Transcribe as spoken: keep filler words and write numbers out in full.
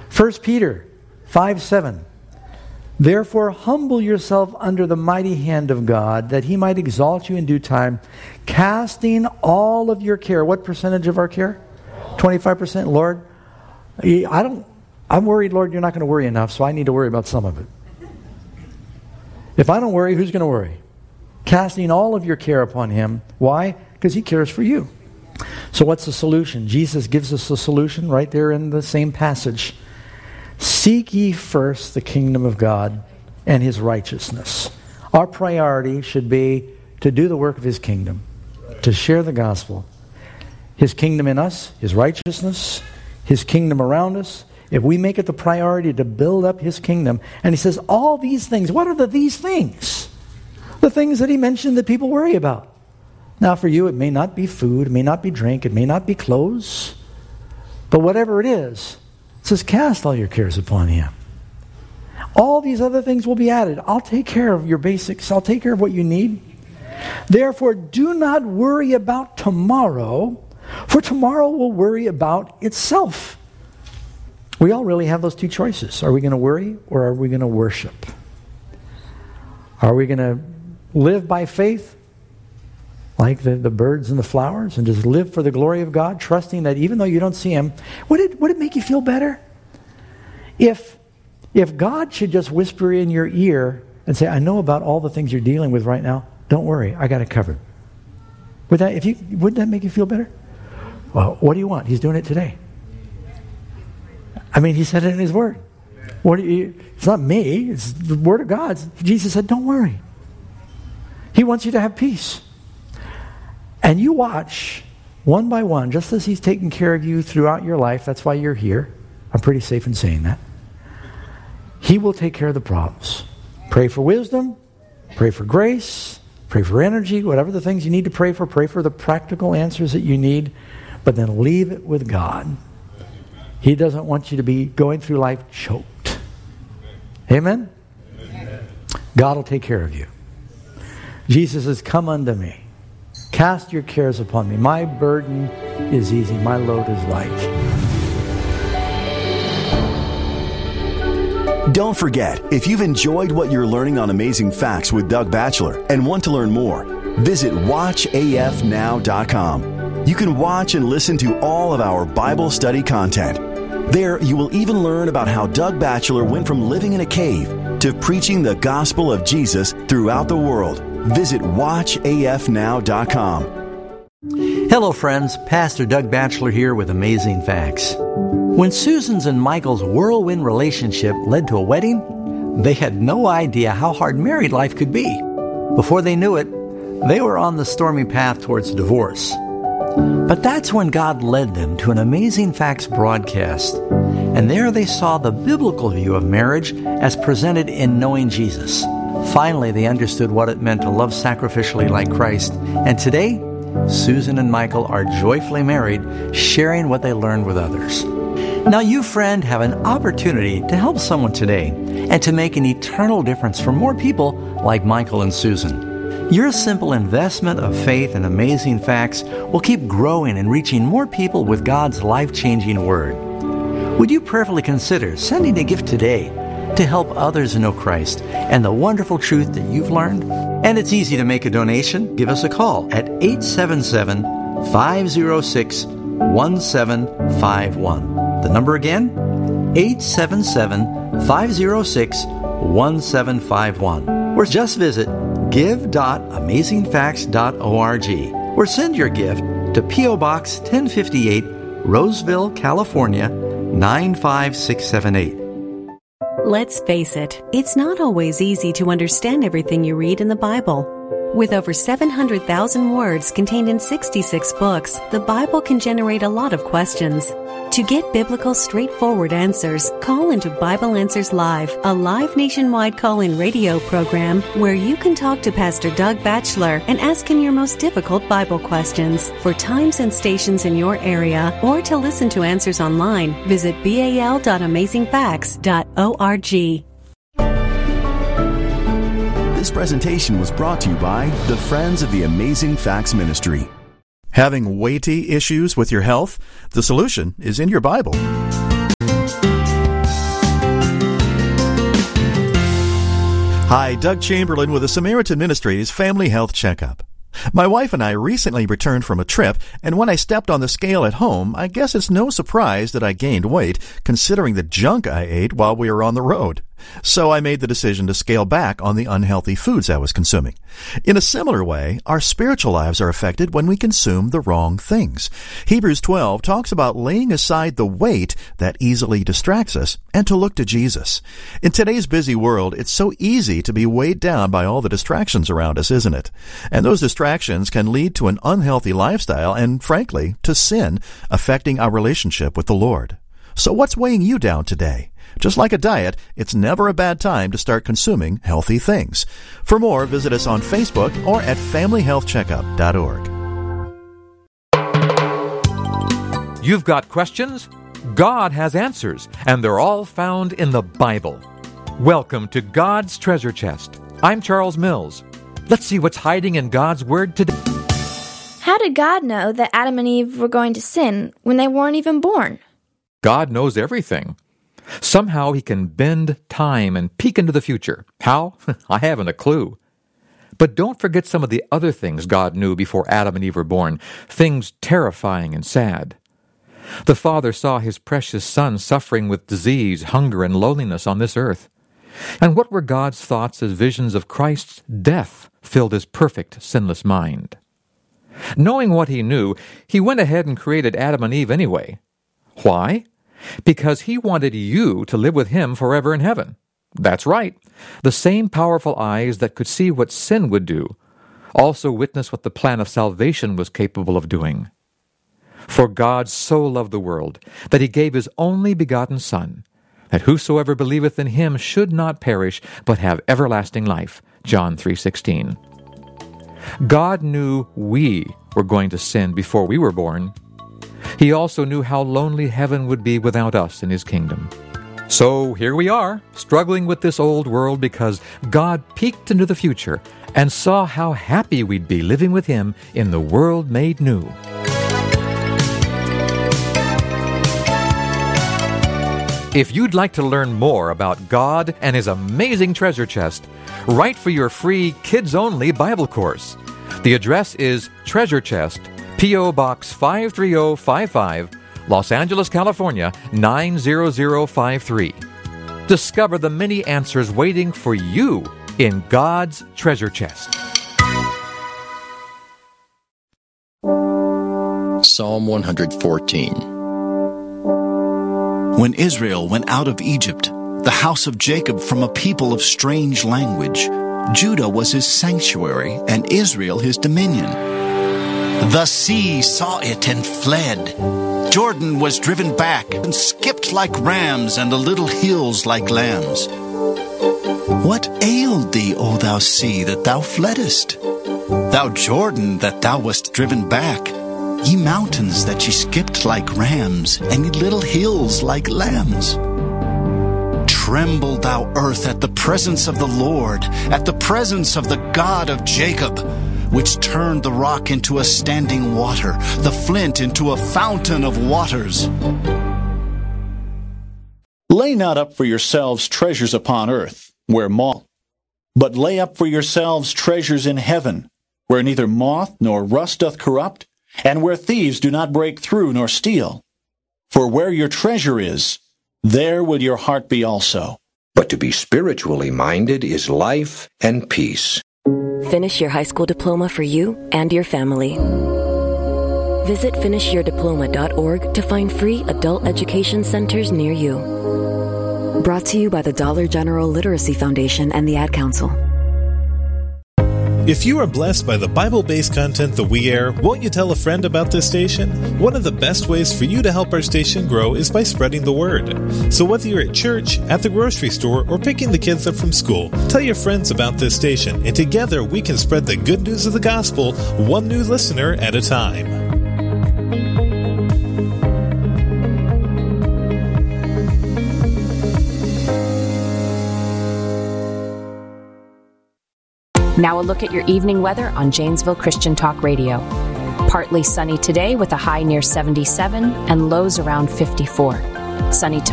First Peter five seven. Therefore, humble yourself under the mighty hand of God, that he might exalt you in due time, casting all of your care. What percentage of our care? twenty-five percent. Lord, I don't, I'm worried, Lord, you're not going to worry enough, so I need to worry about some of it. If I don't worry, who's going to worry? Casting all of your care upon him. Why? Because he cares for you. So what's the solution? Jesus gives us the solution right there in the same passage. Seek ye first the kingdom of God and his righteousness. Our priority should be to do the work of his kingdom, to share the gospel. His kingdom in us, his righteousness, his kingdom around us. If we make it the priority to build up his kingdom, and he says all these things, what are the these things? The things that he mentioned that people worry about. Now for you, it may not be food, it may not be drink, it may not be clothes, but whatever it is, it says, cast all your cares upon him. All these other things will be added. I'll take care of your basics. I'll take care of what you need. Therefore, do not worry about tomorrow, for tomorrow will worry about itself. We all really have those two choices. Are we going to worry or are we going to worship? Are we going to live by faith like the, the birds and the flowers, and just live for the glory of God, trusting that even though you don't see him, would it, would it make you feel better? If, if God should just whisper in your ear and say, I know about all the things you're dealing with right now, don't worry, I got it covered. Would that, if you, wouldn't that make you feel better? Well, what do you want? He's doing it today. I mean, he said it in his word. What do you, it's not me, it's the word of God. Jesus said, don't worry. He wants you to have peace. And you watch, one by one, just as he's taking care of you throughout your life, that's why you're here. I'm pretty safe in saying that. He will take care of the problems. Pray for wisdom, pray for grace, pray for energy, whatever the things you need to pray for, pray for the practical answers that you need, but then leave it with God. He doesn't want you to be going through life choked. Amen? Amen. God will take care of you. Jesus says, come unto me. Cast your cares upon me. My burden is easy. My load is light. Don't forget, if you've enjoyed what you're learning on Amazing Facts with Doug Batchelor and want to learn more, visit watch A F now dot com. You can watch and listen to all of our Bible study content. There, you will even learn about how Doug Batchelor went from living in a cave to preaching the gospel of Jesus throughout the world. Visit watch A F now dot com. Hello friends, Pastor Doug Batchelor here with Amazing Facts. When Susan's and Michael's whirlwind relationship led to a wedding, they had no idea how hard married life could be. Before they knew it, they were on the stormy path towards divorce. But that's when God led them to an Amazing Facts broadcast. And there they saw the biblical view of marriage as presented in Knowing Jesus. Finally, they understood what it meant to love sacrificially like Christ. And today, Susan and Michael are joyfully married, sharing what they learned with others. Now you, friend, have an opportunity to help someone today and to make an eternal difference for more people like Michael and Susan. Your simple investment of faith in Amazing Facts will keep growing and reaching more people with God's life-changing Word. Would you prayerfully consider sending a gift today to help others know Christ and the wonderful truth that you've learned? And it's easy to make a donation. Give us a call at eight seven seven, five zero six, one seven five one. The number again, eight seven seven, five zero six, one seven five one. Or just visit give dot amazing facts dot org or send your gift to P O Box ten fifty-eight, Roseville, California, nine five six seven eight. Let's face it, it's not always easy to understand everything you read in the Bible. With over seven hundred thousand words contained in sixty-six books, the Bible can generate a lot of questions. To get biblical, straightforward answers, call into Bible Answers Live, a live nationwide call-in radio program where you can talk to Pastor Doug Batchelor and ask him your most difficult Bible questions. For times and stations in your area, or to listen to answers online, visit B A L dot amazing facts dot org. This presentation was brought to you by the Friends of the Amazing Facts Ministry. Having weighty issues with your health? The solution is in your Bible. Hi, Doug Chamberlain with the Samaritan Ministries Family Health Checkup. My wife and I recently returned from a trip, and when I stepped on the scale at home, I guess it's no surprise that I gained weight, considering the junk I ate while we were on the road. So I made the decision to scale back on the unhealthy foods I was consuming. In a similar way, our spiritual lives are affected when we consume the wrong things. Hebrews twelve talks about laying aside the weight that easily distracts us and to look to Jesus. In today's busy world, it's so easy to be weighed down by all the distractions around us, isn't it? And those distractions can lead to an unhealthy lifestyle and, frankly, to sin, affecting our relationship with the Lord. So what's weighing you down today? Just like a diet, it's never a bad time to start consuming healthy things. For more, visit us on Facebook or at family health checkup dot org. You've got questions? God has answers, and they're all found in the Bible. Welcome to God's Treasure Chest. I'm Charles Mills. Let's see what's hiding in God's Word today. How did God know that Adam and Eve were going to sin when they weren't even born? God knows everything. Somehow he can bend time and peek into the future. How? I haven't a clue. But don't forget some of the other things God knew before Adam and Eve were born, things terrifying and sad. The Father saw his precious Son suffering with disease, hunger, and loneliness on this earth. And what were God's thoughts as visions of Christ's death filled his perfect, sinless mind? Knowing what he knew, he went ahead and created Adam and Eve anyway. Why? Because he wanted you to live with him forever in heaven. That's right. The same powerful eyes that could see what sin would do also witness what the plan of salvation was capable of doing. For God so loved the world that he gave his only begotten Son, that whosoever believeth in him should not perish, but have everlasting life. John three sixteen. God knew we were going to sin before we were born. He also knew how lonely heaven would be without us in his kingdom. So here we are, struggling with this old world because God peeked into the future and saw how happy we'd be living with him in the world made new. If you'd like to learn more about God and his amazing treasure chest, write for your free kids-only Bible course. The address is Treasure Chest, P O. Box five three zero five five, Los Angeles, California, nine zero zero five three. Discover the many answers waiting for you in God's treasure chest. Psalm one fourteen. When Israel went out of Egypt, the house of Jacob from a people of strange language, Judah was his sanctuary, and Israel his dominion. The sea saw it and fled. Jordan was driven back and skipped like rams, and the little hills like lambs. What ailed thee, O thou sea, that thou fleddest? Thou Jordan, that thou wast driven back? Ye mountains, that ye skipped like rams, and ye little hills like lambs. Tremble, thou earth, at the presence of the Lord, at the presence of the God of Jacob, which turned the rock into a standing water, the flint into a fountain of waters. Lay not up for yourselves treasures upon earth, where moth, but lay up for yourselves treasures in heaven, where neither moth nor rust doth corrupt, and where thieves do not break through nor steal. For where your treasure is, there will your heart be also. But to be spiritually minded is life and peace. Finish your high school diploma for you and your family. Visit finish your diploma dot org to find free adult education centers near you. Brought to you by the Dollar General Literacy Foundation and the Ad Council. If you are blessed by the Bible-based content that we air, won't you tell a friend about this station? One of the best ways for you to help our station grow is by spreading the word. So whether you're at church, at the grocery store, or picking the kids up from school, tell your friends about this station, and together we can spread the good news of the gospel, one new listener at a time. Now a look at your evening weather on Janesville Christian Talk Radio. Partly sunny today with a high near seventy-seven and lows around fifty-four. Sunny tomorrow.